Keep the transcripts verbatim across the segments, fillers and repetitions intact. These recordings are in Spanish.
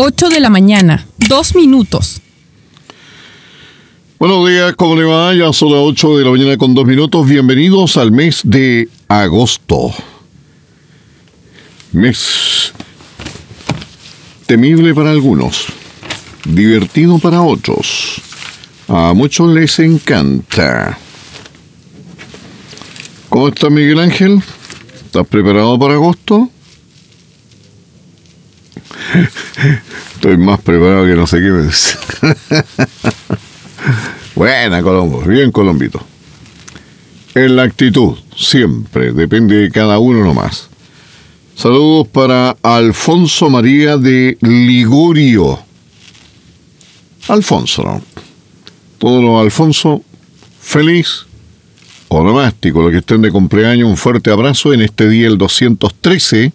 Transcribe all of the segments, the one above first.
ocho de la mañana, dos minutos. Buenos días, ¿cómo le va? Ya son las ocho de la mañana con dos minutos. Bienvenidos al mes de agosto. Mes temible para algunos, divertido para otros. A muchos les encanta. ¿Cómo está Miguel Ángel? ¿Estás preparado para agosto? Estoy más preparado que no sé qué me dice. Buena, Colombo, bien Colombito. En la actitud, siempre, depende de cada uno nomás. Saludos para Alfonso María de Ligurio. Alfonso, ¿no? Todos los Alfonso, feliz, onomástico, los que estén de cumpleaños, un fuerte abrazo en este día, el doscientos trece.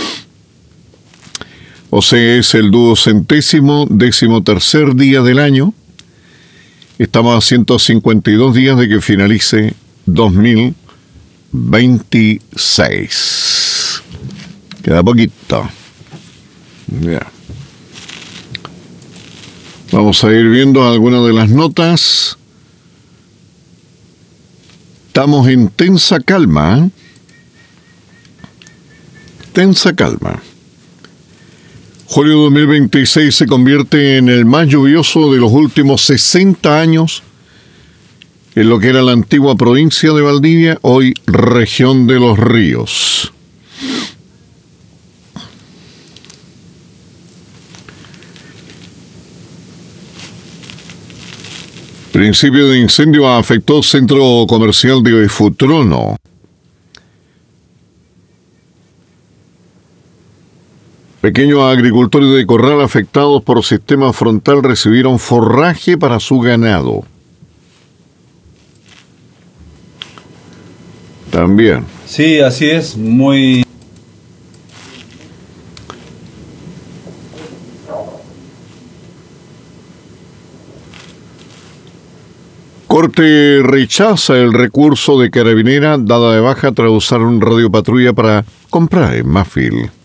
O sea, es el duocentésimo, décimo tercer día del año. Estamos a ciento cincuenta y dos días de que finalice dos mil veintiséis. Queda poquito. Ya. Vamos a ir viendo algunas de las notas. Estamos en tensa calma. ¿eh? Tensa calma. Julio dos mil veintiséis se convierte en el más lluvioso de los últimos sesenta años en lo que era la antigua provincia de Valdivia, hoy región de Los Ríos. Principio de incendio afectó centro comercial de Futrono. Pequeños agricultores de Corral afectados por sistema frontal recibieron forraje para su ganado. También. Sí, así es, muy... Corte rechaza el recurso de Carabinera dada de baja tras usar un radio patrulla para comprar en Mafil.